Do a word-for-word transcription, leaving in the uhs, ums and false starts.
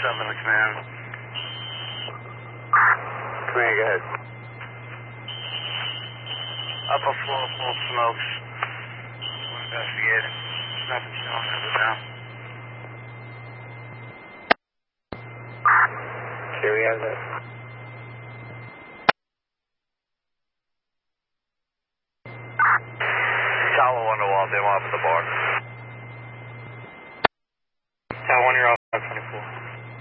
seven to command. Command, go ahead. Upper floor full of smokes. We're investigating. There's nothing showing as of now. Okay, we have that. Tower one to wall, they want up at the bar. Tower one, you're off twenty-four.